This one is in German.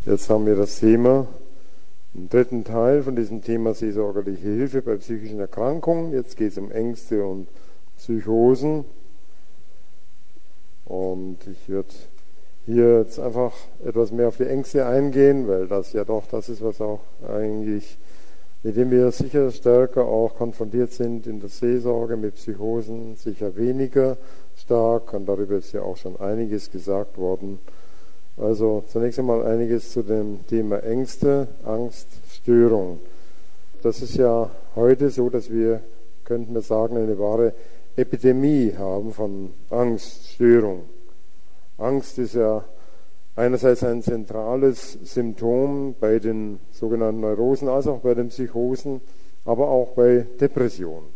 Jetzt haben wir das Thema, den dritten Teil von diesem Thema seelsorgerliche Hilfe bei psychischen Erkrankungen. Jetzt geht es um Ängste und Psychosen. Und ich würde hier jetzt einfach etwas mehr auf die Ängste eingehen, weil das ja doch das ist, was auch eigentlich, mit dem wir sicher stärker auch konfrontiert sind in der Seelsorge, mit Psychosen sicher weniger stark. Und darüber ist ja auch schon einiges gesagt worden. Also zunächst einmal einiges zu dem Thema Ängste, Angst, Störung. Das ist ja heute so, dass wir, könnten wir sagen, eine wahre Epidemie haben von Angst, Störung. Angst ist ja einerseits ein zentrales Symptom bei den sogenannten Neurosen, als auch bei den Psychosen, aber auch bei Depressionen.